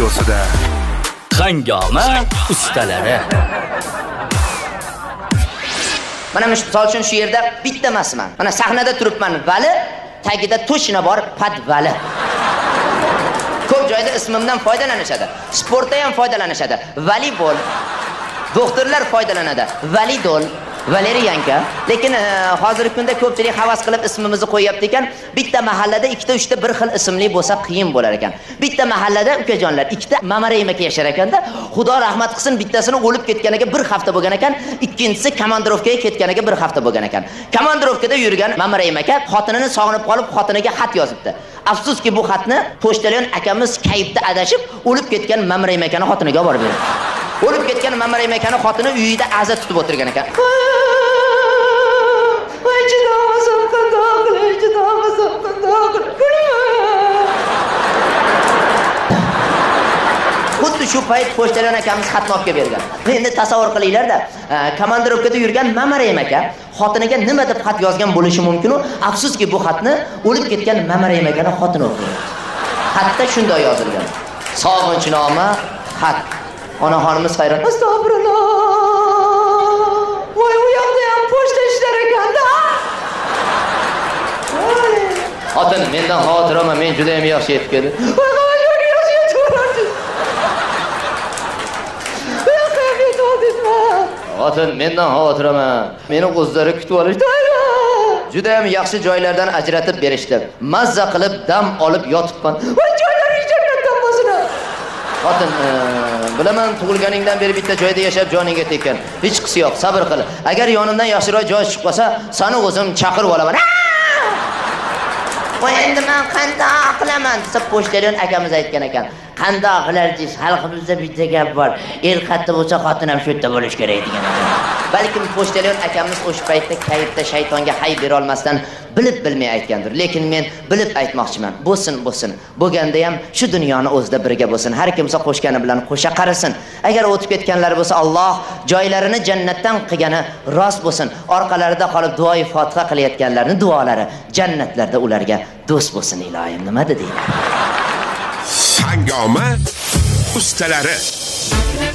studiosida Hangoma ustalari. Mana misol uchun shu yerda bitta emasman. Mana sahnada turibman, Vali, tagida to'shina bor, Padvali. Ko'p joyda ismimdan foydalanishadi. Sportda ham foydalanishadi. Volleybol. Doktorlar foydalanadi. Validol, valeriyanka. Lekin hozirgi kunda ko'pchilik havas qilib ismimizni qo'yapti ekan. Bitta mahallada 2-3 ta bir xil ismli bo'lsa qiyin bo'lar ekan. Bitta mahallada ukajonlar 2 ta Mamarayim aka yashar ekanda, Xudo rahmat qilsin, bittasini o'lib ketganiga 1 hafta bo'lgan ekan, ikkinchisi komandirovkaga ketganiga 1 hafta bo'lgan ekan. Komandirovkada yurgan Mamarayim aka xotinini sog'inib qolib, xotiniga xat yozibdi. Afsuski bu xatni pochtalyon akamiz kayibda adashib, o'lib ketgan Mamarayim akani xotiniga olib berdi. O'lib ketgan Mamarayim akani xotini uyida aza tutib o'tirgan ekan. Xuddi shu payt pochtalyon akamiz xatni olib bergan. Endi tasavvur qilinglar-da, komandirovkada yurgan Mamarayim aka xotiniga nima deb xat yozgan bo'lishi mumkin-u? Afsuski bu xatni o'lib ketgan Mamarayim akani xotini o'qigan. Xatda shunday yozilgan: Sog'inchnoma xat. Onaxonimiz hayron. Astag'firulloh. Voy, u yoqda ham pochta ishlar ekan-da. Xotin, mendan xotirama, men juda ham yaxshi yetib keldim. Xotin, mendan xotirama. Meni o'zlari kutib olishdi. Juda ham yaxshi joylardan ajratib berishdi. Mazza qilib dam olib yotibman. Voy, joylari jannatdan bo'lsin. Xotin, bilaman, tug'ilganingdan beri bitta joyda yashab joningga tekkan. Hech qisi yo'q, sabr qil. Agar yonimdan yaxshiroq joy chiqib qolsa, seni o'zim chaqirib olaman. Voy, endi men qanday qilaman desa, pochtalyon akamiz aytgan ekan. Qanday qilarsiz? Xalqimizda bitta gap bor. El katta bo'lsa, xotin ham shu yerda bo'lish kerak degan ekan. Balkim pochtalyon akamiz o'sha paytda kayfda shaytonga hay bera olmasdan bilib bilmay aytgandir. Lekin men bilib aytmoqchiman. Bo'lsin. Bo'lganda ham shu dunyoni o'zida birga bo'lsin. Har kimsa qo'shgani bilan qo'sha qarasin. Agar o'tib ketganlar bo'lsa, Alloh joylarini jannatdan qilgani rost bo'lsin. Orqalarida qolib duoyi Fotiha qilayotganlarning duolari jannatlarda ularga do'st bo'lsin, ilohim. Nima deydi? Hangoma ustalari.